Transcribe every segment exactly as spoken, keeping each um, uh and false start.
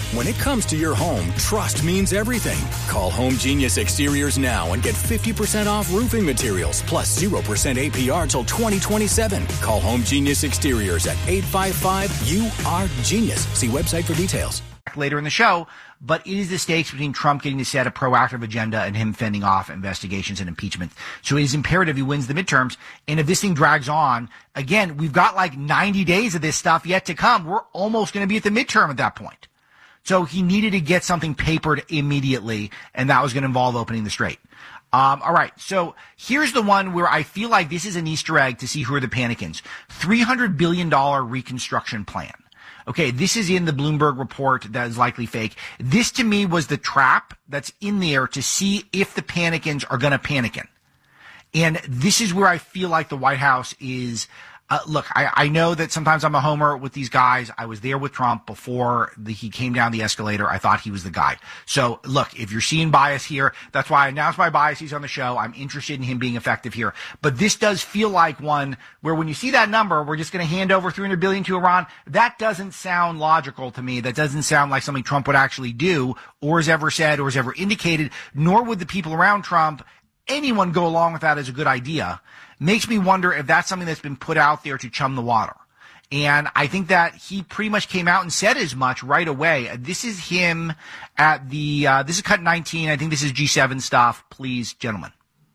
When it comes to your home, trust means everything. Call Home Genius Exteriors now and get fifty percent off roofing materials plus zero percent A P R till twenty twenty-seven. Call Home Genius Exteriors at eight five five U R Genius. See website for details. Later in the show, but it is the stakes between Trump getting to set a proactive agenda and him fending off investigations and impeachment. So it is imperative he wins the midterms. And if this thing drags on, again, we've got like ninety days of this stuff yet to come. We're almost going to be at the midterm at that point. So he needed to get something papered immediately, and that was going to involve opening the Strait. Um, all right, so here's the one where I feel like this is an Easter egg to see who are the Panicans. three hundred billion dollars reconstruction plan. Okay, this is in the Bloomberg report that is likely fake. This, to me, was the trap that's in there to see if the Panicans are going to panikin. And this is where I feel like the White House is... Uh, look, I, I know that sometimes I'm a homer with these guys. I was there with Trump before the, he came down the escalator. I thought he was the guy. So, look, if you're seeing bias here, that's why I announced my biases on the show. I'm interested in him being effective here. But this does feel like one where when you see that number, we're just going to hand over three hundred billion dollars to Iran. That doesn't sound logical to me. That doesn't sound like something Trump would actually do or has ever said or has ever indicated, nor would the people around Trump, anyone go along with that as a good idea. Makes me wonder if that's something that's been put out there to chum the water. And I think that he pretty much came out and said as much right away. This is him at the, uh, this is cut nineteen. I think this is G seven stuff. Please, gentlemen.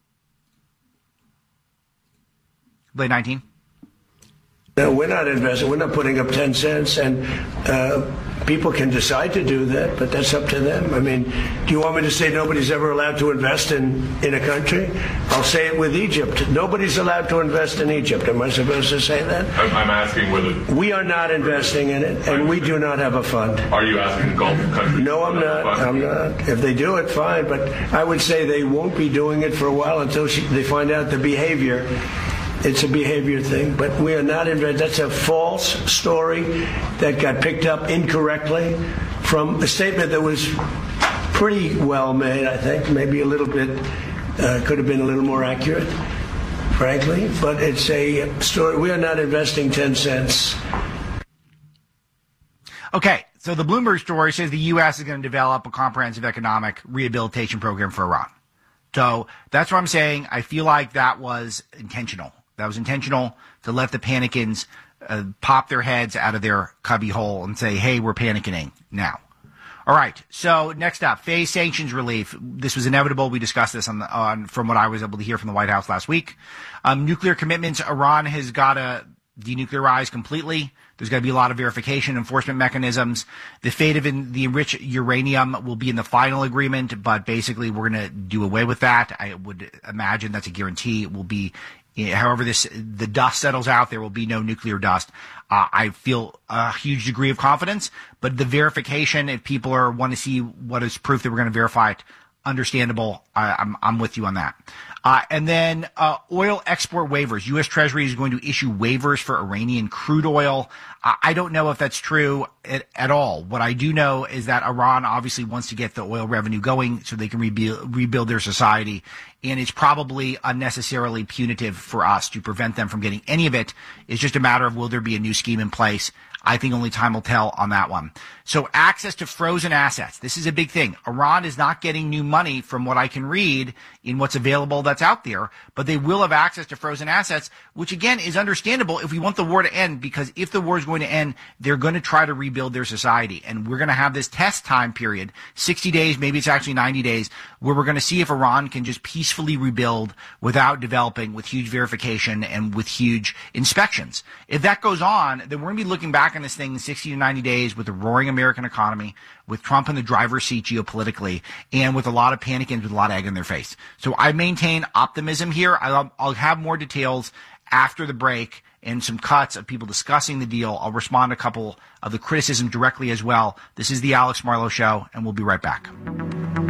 Play nineteen. No, we're not investing. We're not putting up ten cents. And uh, people can decide to do that, but that's up to them. I mean, do you want me to say nobody's ever allowed to invest in, in a country? I'll say it with Egypt. Nobody's allowed to invest in Egypt. Am I supposed to say that? I'm, I'm asking whether... We are not investing in it, and we do not have a fund. Are you asking Gulf countries? No, I'm not. I'm not. If they do it, fine. But I would say they won't be doing it for a while until she, they find out the behavior. It's a behavior thing, but we are not investing. That's a false story that got picked up incorrectly from a statement that was pretty well made, I think, maybe a little bit, uh, could have been a little more accurate, frankly, but it's a story. We are not investing ten cents. Okay, so the Bloomberg story says the U S is going to develop a comprehensive economic rehabilitation program for Iran. So that's what I'm saying. I feel like that was intentional. That was intentional to let the Panicans uh, pop their heads out of their cubby hole and say, hey, we're panicking now. All right. So next up, phase sanctions relief. This was inevitable. We discussed this on, the, on from what I was able to hear from the White House last week. Um, nuclear commitments. Iran has got to denuclearize completely. There's got to be a lot of verification, enforcement mechanisms. The fate of in, the enriched uranium will be in the final agreement, but basically we're going to do away with that. I would imagine that's a guarantee. It will be, however this the dust settles out, there will be no nuclear dust. Uh, I feel a huge degree of confidence, but the verification, if people are want to see what is proof that we're going to verify it, understandable. I, I'm I'm with you on that. Uh, and then uh, oil export waivers. U S Treasury is going to issue waivers for Iranian crude oil. I, I don't know if that's true at, at all. What I do know is that Iran obviously wants to get the oil revenue going so they can rebuild, rebuild their society. And it's probably unnecessarily punitive for us to prevent them from getting any of it. It's just a matter of will there be a new scheme in place. I think only time will tell on that one. So access to frozen assets. This is a big thing. Iran is not getting new money from what I can read in what's available that's out there, but they will have access to frozen assets, which again is understandable if we want the war to end, because if the war is going to end, they're going to try to rebuild their society. And we're going to have this test time period, sixty days, maybe it's actually ninety days, where we're going to see if Iran can just peacefully rebuild without developing with huge verification and with huge inspections. If that goes on, then we're going to be looking back on this thing in sixty to ninety days with a roaring American economy, with Trump in the driver's seat geopolitically, and with a lot of panic and with a lot of egg in their face. So I maintain optimism here. I'll, I'll have more details after the break and some cuts of people discussing the deal. I'll respond to a couple of the criticism directly as well. This is the Alex Marlow Show, and we'll be right back.